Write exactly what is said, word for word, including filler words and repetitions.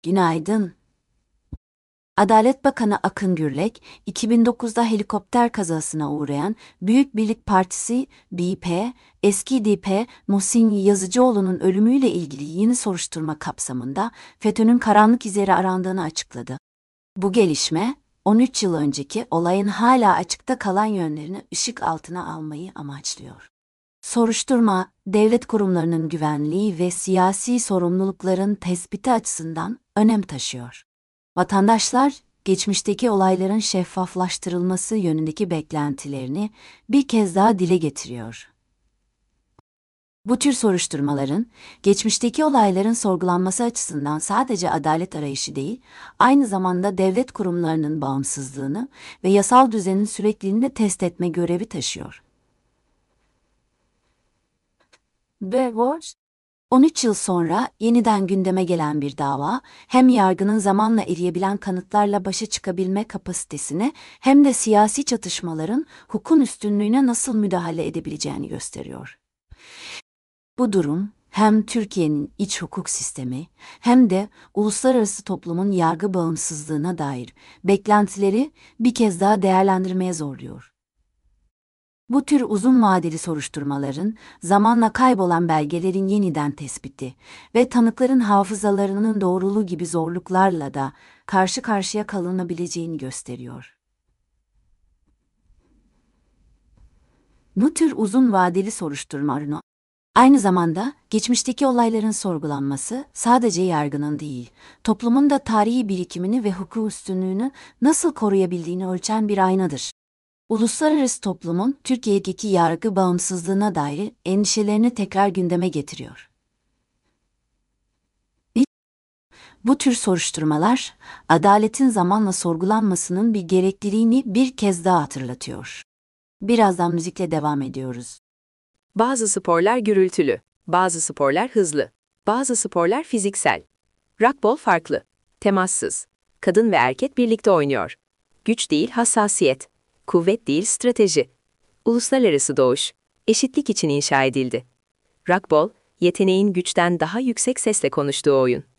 Günaydın. Adalet Bakanı Akın Gürlek, iki bin dokuzda helikopter kazasına uğrayan Büyük Birlik Partisi B P, eski D P Muhsin Yazıcıoğlu'nun ölümüyle ilgili yeni soruşturma kapsamında FETÖ'nün karanlık izleri arandığını açıkladı. Bu gelişme, on üç yıl önceki olayın hala açıkta kalan yönlerini ışık altına almayı amaçlıyor. Soruşturma, devlet kurumlarının güvenliği ve siyasi sorumlulukların tespiti açısından önem taşıyor. Vatandaşlar, geçmişteki olayların şeffaflaştırılması yönündeki beklentilerini bir kez daha dile getiriyor. Bu tür soruşturmaların, geçmişteki olayların sorgulanması açısından sadece adalet arayışı değil, aynı zamanda devlet kurumlarının bağımsızlığını ve yasal düzenin sürekliliğini de test etme görevi taşıyor. Ve on üç yıl sonra yeniden gündeme gelen bir dava, hem yargının zamanla eriyebilen kanıtlarla başa çıkabilme kapasitesini hem de siyasi çatışmaların hukukun üstünlüğüne nasıl müdahale edebileceğini gösteriyor. Bu durum, hem Türkiye'nin iç hukuk sistemi hem de uluslararası toplumun yargı bağımsızlığına dair beklentileri bir kez daha değerlendirmeye zorluyor. Bu tür uzun vadeli soruşturmaların, zamanla kaybolan belgelerin yeniden tespiti ve tanıkların hafızalarının doğruluğu gibi zorluklarla da karşı karşıya kalınabileceğini gösteriyor. Bu tür uzun vadeli soruşturmaların aynı zamanda geçmişteki olayların sorgulanması sadece yargının değil, toplumun da tarihi birikimini ve hukuk üstünlüğünü nasıl koruyabildiğini ölçen bir aynadır. Uluslararası toplumun Türkiye'deki yargı bağımsızlığına dair endişelerini tekrar gündeme getiriyor. Bu tür soruşturmalar, adaletin zamanla sorgulanmasının bir gerekliliğini bir kez daha hatırlatıyor. Birazdan müzikle devam ediyoruz. Bazı sporlar gürültülü, bazı sporlar hızlı, bazı sporlar fiziksel. Rugby farklı, temassız. Kadın ve erkek birlikte oynuyor. Güç değil hassasiyet, kuvvet değil strateji. Uluslararası doğuş, eşitlik için inşa edildi. Rugby, yeteneğin güçten daha yüksek sesle konuştuğu oyun.